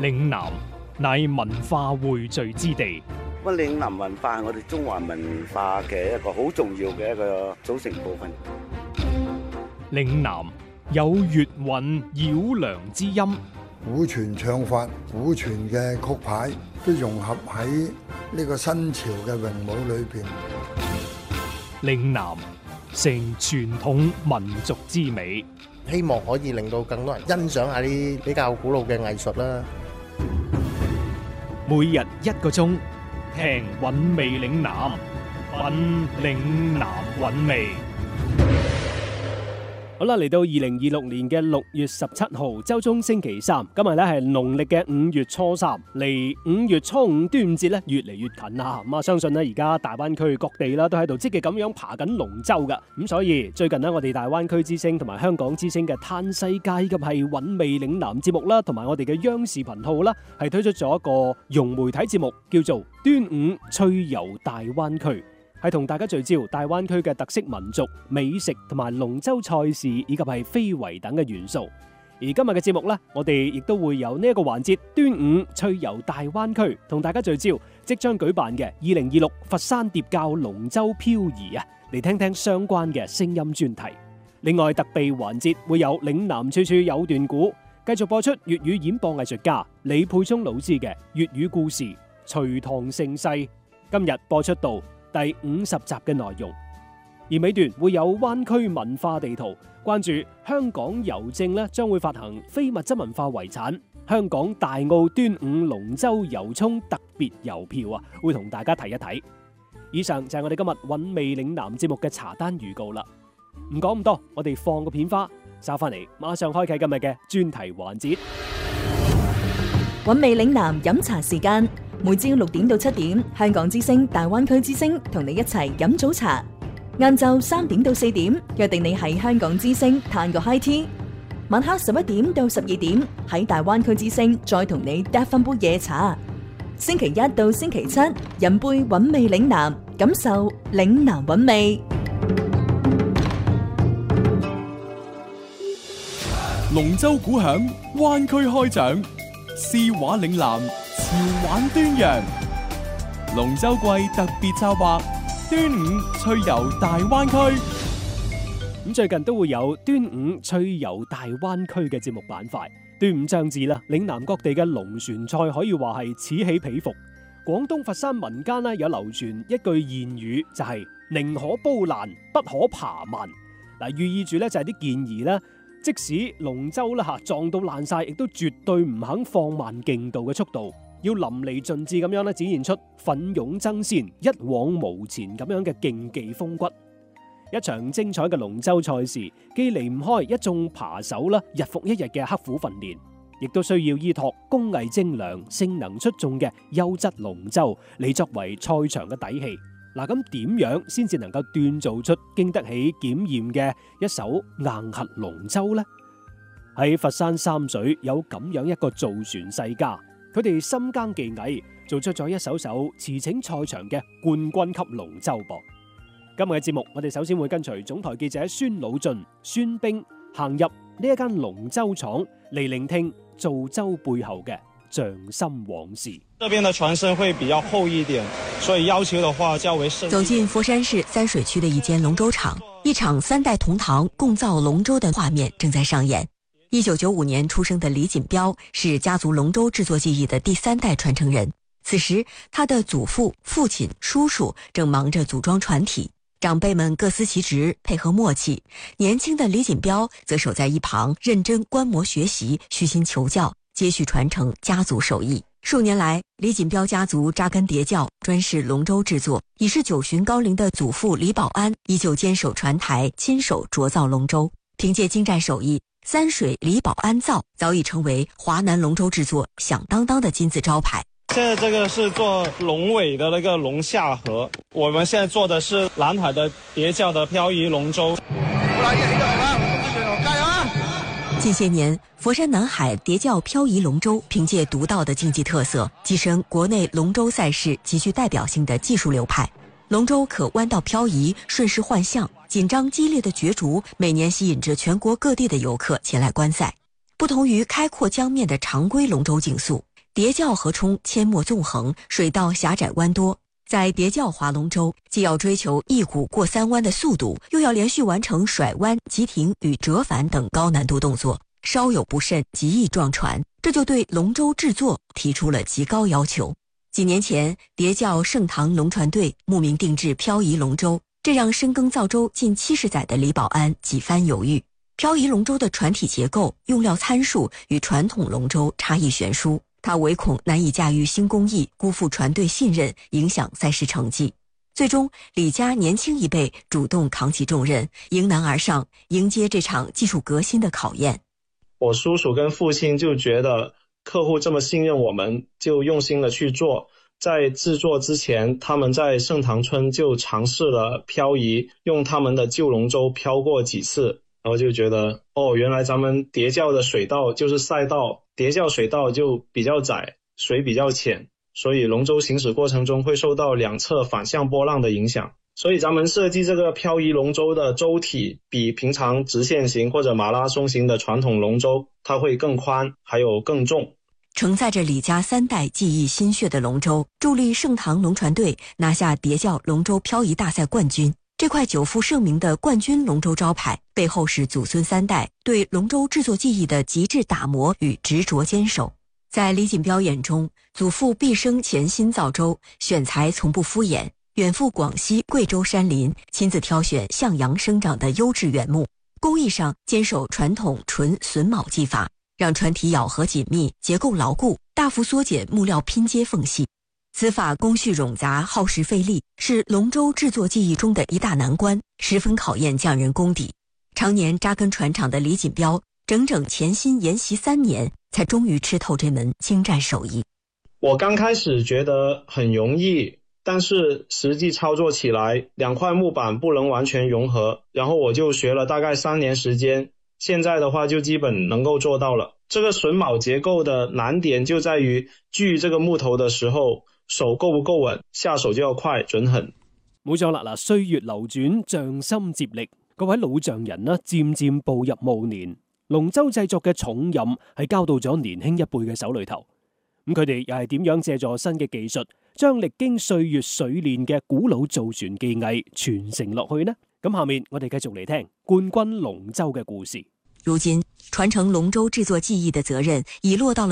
嶺南乃文化匯聚之地。 嶺南文化係我哋中華文化嘅一個好重要嘅一個組成部分。 嶺南有粵韻繞梁之音， 古傳唱法、古傳嘅曲牌都融合喺呢個新潮嘅詠舞裏邊。 嶺南成傳統民族之美， 希望可以令到更多人欣賞下啲比較古老嘅藝術啦。 每日1個鐘，聽韻味嶺南，品嶺南韻味。好啦，嚟到2026年嘅6月17號，周中星期三，今日咧係農曆嘅5月初3，離5月初5端午節咧越嚟越近啦。咁相信咧而家大灣區各地啦都喺度積極咁樣爬緊龍舟噶。咁所以最近咧我哋大灣區之聲同埋香港之聲嘅嘆世界以及係韻味嶺南節目啦，同埋我哋嘅央視頻道啦，係推出咗一個融媒體節目，叫做端午趣遊大灣區。係同大家聚焦大灣區嘅特色民族美食同埋龍舟賽事以及係非遺等嘅元素。而今日嘅節目呢，我哋亦都會有呢一個環節端午趣遊大灣區，同大家聚焦即將舉辦嘅2026佛山疊滘龍舟漂移啊，嚟聽聽相關嘅聲音專題。另外特備環節會有嶺南處處有段古，繼續播出粵語演播藝術家李沛聰老師嘅粵語故事《隋唐盛世》，今日播出到第50集嘅內容，而尾段會有灣區文化地圖，關注香港郵政咧將會發行非物質文化遺產香港大澳端午龍舟遊涌特別郵票啊，會同大家睇一睇。以上就係我哋今日韻味嶺南節目嘅茶單預告啦。唔講咁多，我哋放個片花，稍翻嚟馬上開啟今日嘅專題環節。 韻味嶺南飲茶時間。每朝6點到7點，香港之聲、大灣區之聲同你一齊飲早茶。晏晝3點到4點，約定你喺香港之聲嘆個 high tea。晚黑11點到12點，喺大灣區之聲再同你嗒翻杯夜茶。星期1到星期7，飲杯韻味嶺南，感受嶺南韻味。 龍舟鼓響，灣區開獎，詩畫嶺南。潮玩端陽，龍舟季特別策劃，端午趣遊大灣區。 咁最近都會有端午趣遊大灣區嘅節目板塊。端午將至啦，嶺南各地嘅龍船賽可以話係此起彼伏。廣東佛山民間咧有流傳一句諺語，就係寧可煲爛，不可爬慢。嗱，寓意住咧就係啲健兒咧，即使龍舟啦撞到爛晒，亦都絕對唔肯放慢競度嘅速度。要淋漓盡致咁樣咧展現出奮勇爭先、一往無前咁樣嘅競技風骨。一場精彩嘅龍舟賽事，既離唔開一眾扒手啦，日復一日嘅刻苦訓練，亦都需要依託工藝精良、性能出眾嘅優質龍舟嚟作為賽場嘅底氣。嗱，咁點樣先至能夠鍛造出經得起檢驗嘅一艘硬核龍舟呢？喺佛山三水有咁樣一個造船世家。佢哋深耕技藝，做出咗一艘艘馳騁賽場嘅冠軍級龍舟噃。今日嘅節目，我哋首先會跟隨總台記者孫老俊、孫兵行入呢一間龍舟廠，嚟聆聽造舟背後嘅匠心往事。 這邊的船身會比較厚一點，所以要求的話較為深。 走進佛山市三水區的一間龍舟廠，一場3代同堂共造龍舟的畫面正在上演。1995年出生的李錦標是家族龍舟製作技藝的第3代傳承人。此時，他的祖父、父親、叔叔正忙着組裝船體，長輩們各司其職，配合默契。年輕的李錦標則守在一旁，認真觀摩學習，虛心求教，接續傳承家族手藝。數年來，李錦標家族扎根疊滘，專事龍舟製作。已是90旬高齡的祖父李保安依舊堅守船台，親手琢造龍舟。憑借精湛手藝，三水李保安造早已成為華南龍舟製作響當當的金字招牌。 現在這個是做龍尾的那個龍下河，我們現在做的是南海的疊滘的漂移龍舟。 近些年，佛山南海疊滘漂移龍舟憑借獨到的競技特色，躋身國內龍舟賽事極具代表性的技術流派。龍舟可彎道漂移，順勢換向，緊張激烈的角逐每年吸引着全國各地的遊客前來觀賽。不同於開闊江面的常規龍舟競速， 叠教河冲阡陌纵横，水道狭窄弯多。在叠教划龙舟，既要追求一股过三弯的速度，又要连续完成甩弯、急停与折返等高难度动作，稍有不慎极易撞船，这就对龙舟制作提出了极高要求。几年前，叠教盛唐龙船队慕名定制漂移龙舟，这让深耕造舟近70载的李保安几番犹豫。漂移龙舟的船体结构、用料参数与传统龙舟差异悬殊，他唯恐难以驾驭新工艺，辜负船队信任，影响赛事成绩。最终，李家年轻一辈主动扛起重任，迎难而上，迎接这场技术革新的考验。 我叔叔跟父亲就觉得客户这么信任我们，就用心的去做。在制作之前，他们在盛唐村就尝试了漂移，用他们的旧龙舟漂过几次，然后就觉得原来咱们叠教的水道就是赛道，叠教水道就比较窄，水比较浅，所以龙舟行驶过程中会受到两侧反向波浪的影响。所以咱们设计这个漂移龙舟的舟体比平常直线型或者马拉松型的传统龙舟它会更宽，还有更重。 承载着李家3代技艺心血的龙舟，助力盛唐龙船队拿下叠教龙舟漂移大赛冠军。这块久负盛名的冠军龙舟招牌，背后是祖孙3代对龙舟制作技艺的极致打磨与执着坚守。在李锦标眼中，祖父毕生潜心造舟，选材从不敷衍，远赴广西、贵州山林，亲自挑选向阳生长的优质原木，工艺上坚守传统纯榫卯技法，让船体咬合紧密，结构牢固，大幅缩减木料拼接缝隙。此法工序冗杂，耗时费力，是龙舟制作技艺中的一大难关，十分考验匠人功底。常年扎根船厂的李锦标，整整潜心研习3年，才终于吃透这门精湛手艺。 我刚开始觉得很容易，但是实际操作起来，2块木板不能完全融合，然后我就学了大概3年时间，现在的话就基本能够做到了。这个榫卯结构的難點就在於鋸這個木頭的時候，手夠不夠穩，下手就要快準狠。 冇錯啦，嗱，歲月流轉，匠心接力，各位老匠人呢，漸漸步入暮年，龍舟製作嘅重任係交到咗年輕一輩嘅手裏頭。咁佢哋又係點樣借助新嘅技術，將歷經歲月水練嘅古老造船技藝傳承落去呢？咁下面我哋繼續嚟聽冠軍龍舟嘅故事。 如今，傳承龍舟製作技藝的責任已落到了